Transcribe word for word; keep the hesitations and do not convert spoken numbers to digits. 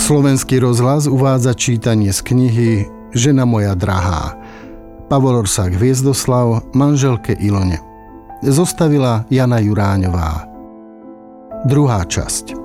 Slovenský rozhlas uvádza čítanie z knihy Žena moja drahá. Pavol Orsák Hviezdoslav manželke Ilone. Zostavila Jana Juráňová. Druhá časť.